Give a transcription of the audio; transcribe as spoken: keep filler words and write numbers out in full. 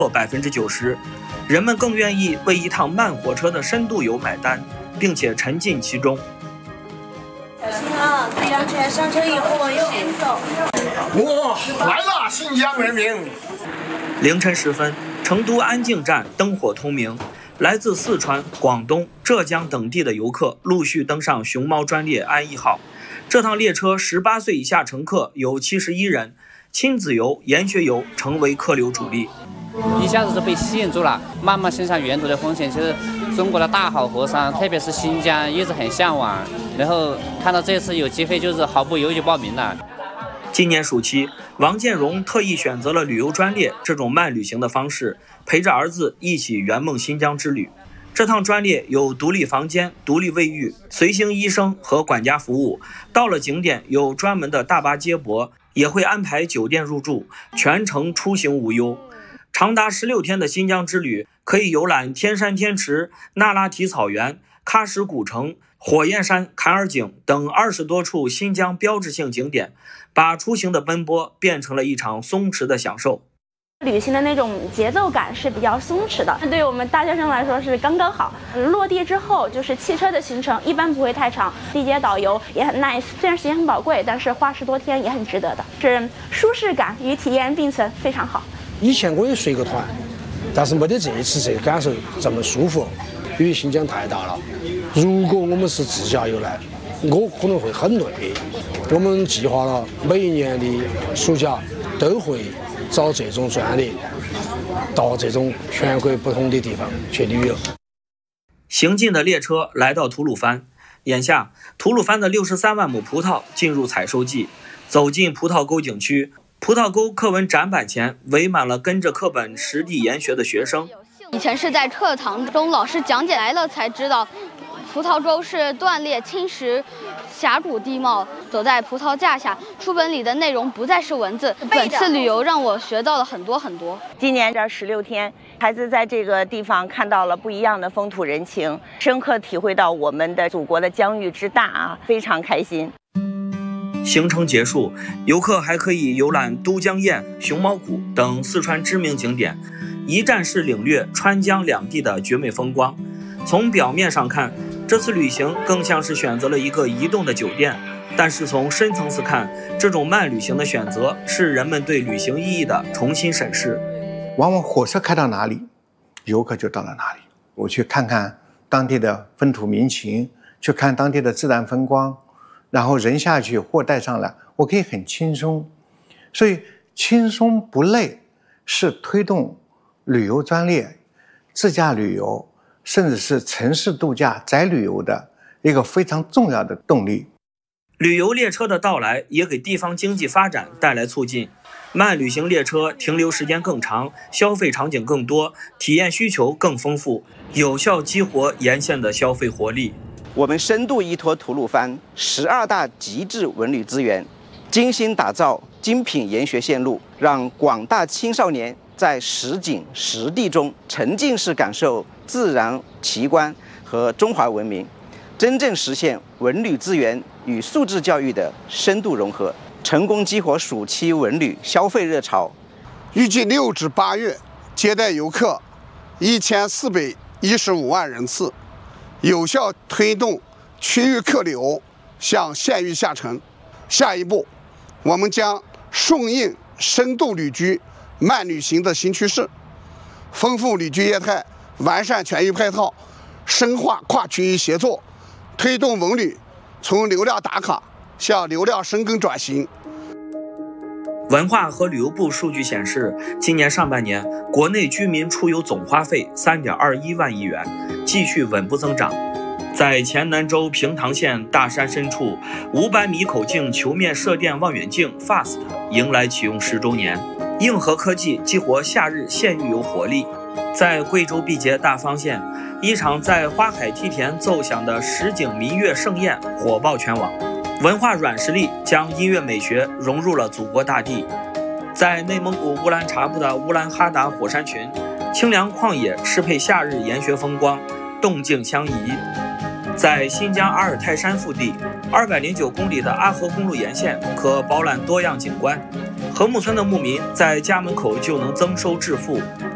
过百分之九十，人们更愿意为一趟慢火车的深度游买单，并且沉浸其中。 小心啊，自己安全，上车以后往右边走。 哇，来了，新疆人民！ 凌晨时分，成都安靖站灯火通明，来自四川、广东、浙江等地的游客陆续登上熊猫专列安逸号。这趟列车十八岁以下乘客有七十一人，亲子游、研学游成为客流主力。 一下子就被吸引住了，慢慢欣赏沿途的风景。其实中国的大好河山，特别是新疆，一直很向往。然后看到这次有机会，就是毫不犹豫就报名了。 今年暑期，王建荣特意选择了旅游专列这种慢旅行的方式，陪着儿子一起圆梦新疆之旅。这趟专列有独立房间、独立卫浴、随行医生和管家服务。到了景点有专门的大巴接驳，也会安排酒店入住，全程出行无忧。长达十六天的新疆之旅，可以游览天山天池、那拉提草原、喀什古城、火焰山、坎儿井等二十多处新疆标志性景点，把出行的奔波变成了一场松弛的享受。 旅行的那种节奏感是比较松弛的，对于我们大学生来说是刚刚好。落地之后就是汽车的行程一般不会太长，地接导游也很 nice， 虽然时间很宝贵，但是花十多天也很值得的，是舒适感与体验并存，非常好。 以前我也随过团，但是没得这一次这个感受这么舒服，因为新疆太大了。如果我们是自驾游来，我可能会很累。我们计划了每一年的暑假都会找这种专列，到这种全国不同的地方去旅游。 行进的列车来到吐鲁番，眼下吐鲁番的六十三万亩葡萄进入采收季。走进葡萄沟景区，葡萄沟课文展板前围满了跟着课本实地研学的学生。 以前是在课堂中老师讲解来了才知道，葡萄洲是断裂侵蚀峡谷地貌，走在葡萄架下，书本里的内容不再是文字。本次旅游让我学到了很多很多。 今年这十六天，孩子在这个地方看到了不一样的风土人情，深刻体会到我们的祖国的疆域之大啊，非常开心。 行程结束，游客还可以游览都江堰、熊猫谷等四川知名景点，一站式领略川江两地的绝美风光。从表面上看，这次旅行更像是选择了一个移动的酒店，但是从深层次看，这种慢旅行的选择是人们对旅行意义的重新审视。 往往火车开到哪里，游客就到了哪里。我去看看当地的风土民情，去看当地的自然风光，然后人下去货带上来，我可以很轻松。所以轻松不累是推动旅游专列、自驾旅游甚至是城市度假宅旅游的一个非常重要的动力。 旅游列车的到来也给地方经济发展带来促进。慢旅行列车停留时间更长，消费场景更多，体验需求更丰富，有效激活沿线的消费活力。 我们深度依托吐鲁番十二大极致文旅资源，精心打造精品研学线路，让广大青少年在实景实地中沉浸式感受自然奇观和中华文明，真正实现文旅资源与素质教育的深度融合，成功激活暑期文旅消费热潮。 预计六至八月接待游客一千四百一十五万人次，有效推动区域客流向县域下沉。下一步，我们将顺应深度旅居、慢旅行的新趋势，丰富旅居业态，完善全域配套，深化跨区域协作，推动文旅从流量打卡向流量深耕转型。 文化和旅游部数据显示，今年上半年国内居民出游总花费 三点二一万亿元，继续稳步增长。在黔南州平塘县大山深处，五百米口径球面射电望远镜 F A S T 迎来启用十周年，硬核科技激活夏日县域游活力。在贵州毕节大方县，一场在花海梯田奏响的实景民乐盛宴火爆全网。文化软实力将音乐美学融入了祖国大地。在内蒙古乌兰察布的乌兰哈达火山群，清凉旷野适配夏日研学风光，动静相宜。在新疆阿尔泰山腹地，二百零九公里的阿合公路沿线可饱览多样景观。禾木村的牧民在家门口就能增收致富，